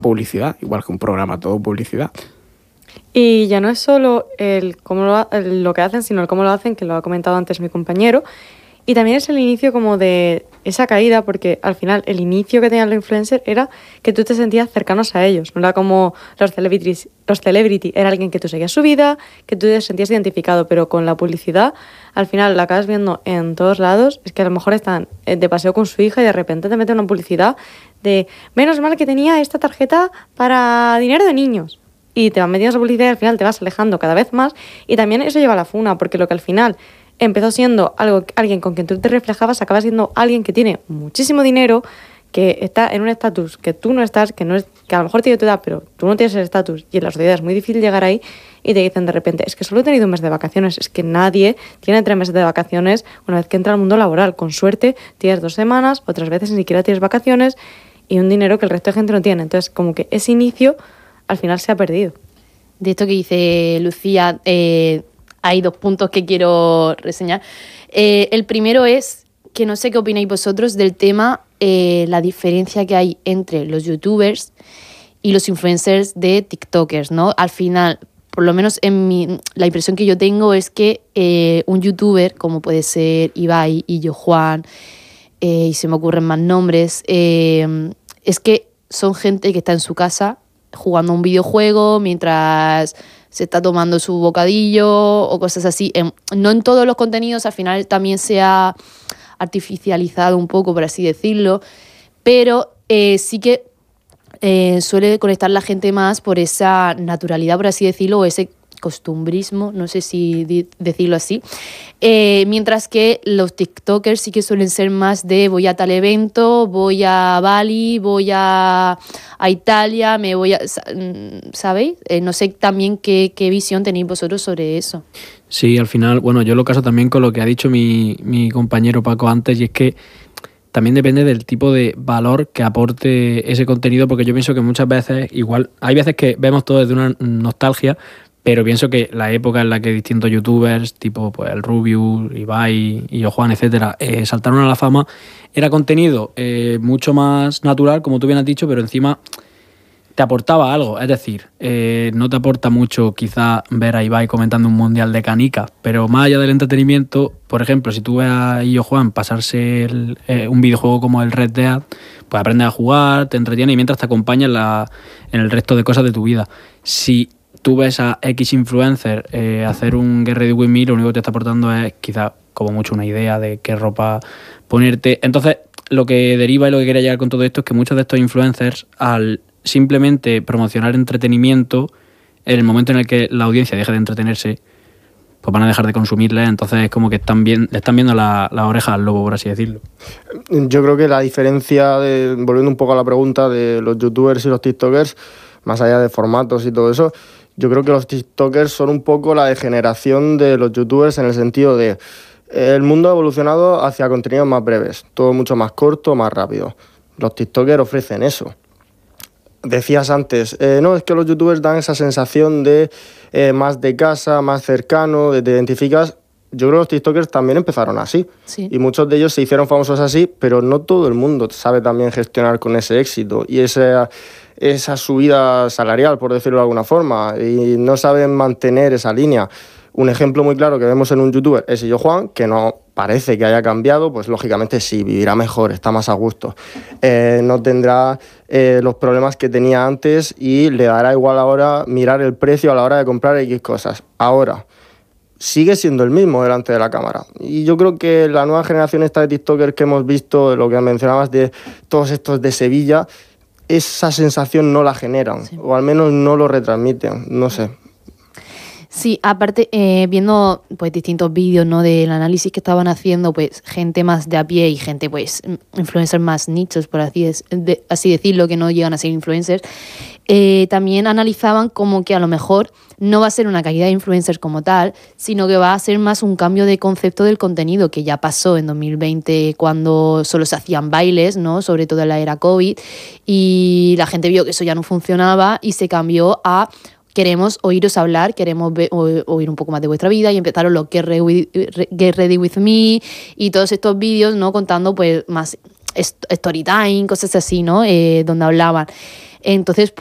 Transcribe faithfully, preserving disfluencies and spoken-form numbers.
publicidad, igual que un programa, todo publicidad. Y ya no es solo el cómo lo, el, lo que hacen, sino el cómo lo hacen, que lo ha comentado antes mi compañero. Y también es el inicio como de esa caída, porque al final el inicio que tenían los influencers era que tú te sentías cercanos a ellos. No era como los celebrities, los celebrity era alguien que tú seguías su vida, que tú te sentías identificado, pero con la publicidad al final la acabas viendo en todos lados. Es que a lo mejor están de paseo con su hija y de repente te meten una publicidad de menos mal que tenía esta tarjeta para dinero de niños. Y te van metiendo esa publicidad y al final te vas alejando cada vez más. Y también eso lleva a la funa, porque lo que al final empezó siendo algo, alguien con quien tú te reflejabas, acaba siendo alguien que tiene muchísimo dinero, que está en un estatus que tú no estás, que no es, que a lo mejor tiene tu edad, pero tú no tienes el estatus, y en la sociedad es muy difícil llegar ahí, y te dicen de repente, es que solo he tenido un mes de vacaciones. Es que nadie tiene tres meses de vacaciones una vez que entra al mundo laboral. Con suerte tienes dos semanas, otras veces ni siquiera tienes vacaciones, y un dinero que el resto de gente no tiene. Entonces, como que ese inicio al final se ha perdido. De esto que dice Lucía, eh, hay dos puntos que quiero reseñar. Eh, el primero es que no sé qué opináis vosotros del tema, eh, la diferencia que hay entre los youtubers y los influencers de tiktokers, ¿no? Al final, por lo menos en mi, la impresión que yo tengo es que eh, un youtuber, como puede ser Ibai y Yo Juan, eh, y se me ocurren más nombres, eh, es que son gente que está en su casa jugando un videojuego mientras se está tomando su bocadillo o cosas así. No en todos los contenidos, al final también se ha artificializado un poco, por así decirlo, pero eh, sí que eh, suele conectar la gente más por esa naturalidad, por así decirlo, o ese costumbrismo, no sé si di- decirlo así, eh, mientras que los tiktokers sí que suelen ser más de voy a tal evento, voy a Bali, voy a, a Italia, me voy a... ¿Sabéis? Eh, no sé también qué, qué visión tenéis vosotros sobre eso. Sí, al final, bueno, yo lo caso también con lo que ha dicho mi, mi compañero Paco antes, y es que también depende del tipo de valor que aporte ese contenido, porque yo pienso que muchas veces, igual, hay veces que vemos todo desde una nostalgia, pero pienso que la época en la que distintos youtubers, tipo pues el Rubius, Ibai y Yo Juan, etcétera, eh, saltaron a la fama, era contenido eh, mucho más natural, como tú bien has dicho, pero encima te aportaba algo. Es decir, eh, no te aporta mucho quizá ver a Ibai comentando un mundial de canicas, pero más allá del entretenimiento, por ejemplo, si tú ves a Yo Juan pasarse el, eh, un videojuego como el Red Dead, pues aprendes a jugar, te entretiene y mientras te acompaña en, la, en el resto de cosas de tu vida. Si tú ves a X influencer eh, hacer un Get Ready With Me, lo único que te está aportando es quizá como mucho una idea de qué ropa ponerte. Entonces, lo que deriva y lo que quería llegar con todo esto es que muchos de estos influencers, al simplemente promocionar entretenimiento, en el momento en el que la audiencia deje de entretenerse, pues van a dejar de consumirle. Entonces es como que están bien, le están viendo la, la oreja al lobo, por así decirlo. Yo creo que la diferencia, de, volviendo un poco a la pregunta de los youtubers y los tiktokers, más allá de formatos y todo eso, yo creo que los tiktokers son un poco la degeneración de los youtubers, en el sentido de eh, el mundo ha evolucionado hacia contenidos más breves, todo mucho más corto, más rápido. Los tiktokers ofrecen eso. Decías antes, eh, no, es que los youtubers dan esa sensación de eh, más de casa, más cercano, de te identificas. Yo creo que los tiktokers también empezaron así, sí. Y muchos de ellos se hicieron famosos así, pero no todo el mundo sabe también gestionar con ese éxito y esa, esa subida salarial, por decirlo de alguna forma, y no saben mantener esa línea. Un ejemplo muy claro que vemos en un youtuber es Yo Juan, que no parece que haya cambiado, pues lógicamente sí, vivirá mejor, está más a gusto. Eh, no tendrá eh, los problemas que tenía antes y le dará igual ahora mirar el precio a la hora de comprar X cosas. Ahora, sigue siendo el mismo delante de la cámara. Y yo creo que la nueva generación esta de tiktokers que hemos visto, lo que mencionabas de todos estos de Sevilla, esa sensación no la generan, sí. O al menos no lo retransmiten, no sé. Sí, aparte, eh, viendo pues distintos vídeos, ¿no?, del análisis que estaban haciendo, pues gente más de a pie y gente, pues, influencers más nichos, por así, es, de, así decirlo, que no llegan a ser influencers, eh, también analizaban como que a lo mejor no va a ser una caída de influencers como tal, sino que va a ser más un cambio de concepto del contenido, que ya pasó en dos mil veinte cuando solo se hacían bailes, ¿no?, sobre todo en la era COVID, y la gente vio que eso ya no funcionaba y se cambió a queremos oíros hablar, queremos ver, o, oír un poco más de vuestra vida, y empezaron los Get Ready With, Get Ready With Me y todos estos vídeos, ¿no?, contando pues más story time, cosas así, ¿no? Eh, donde hablaban. Entonces,